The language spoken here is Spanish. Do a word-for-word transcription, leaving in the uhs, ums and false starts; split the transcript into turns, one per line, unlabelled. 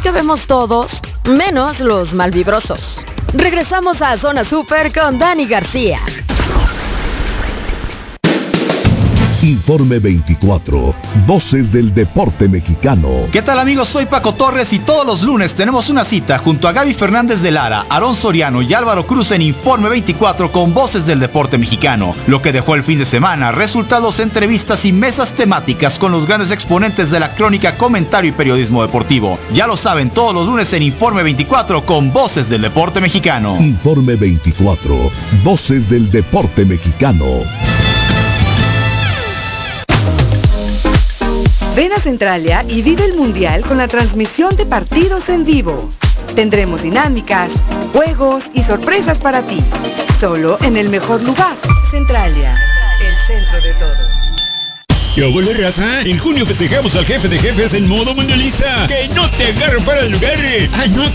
que vemos todos, menos los malvibrosos. Regresamos a Zona Super con Dani García.
Informe veinticuatro, Voces del Deporte Mexicano.
¿Qué tal, amigos? Soy Paco Torres y todos los lunes tenemos una cita junto a Gaby Fernández de Lara, Aarón Soriano y Álvaro Cruz en Informe veinticuatro con Voces del Deporte Mexicano. Lo que dejó el fin de semana, resultados, entrevistas y mesas temáticas con los grandes exponentes de la crónica, comentario y periodismo deportivo. Ya lo saben, todos los lunes en Informe veinticuatro con Voces del Deporte Mexicano.
Informe veinticuatro, Voces del Deporte Mexicano.
Ven a Centralia y vive el Mundial con la transmisión de partidos en vivo. Tendremos dinámicas, juegos y sorpresas para ti. Solo en el mejor lugar. Centralia, el centro de todo.
¿Qué hubo, raza? En junio festejamos al jefe de jefes en modo mundialista. ¡Que no te agarre para el lugar! ¡Ah, no!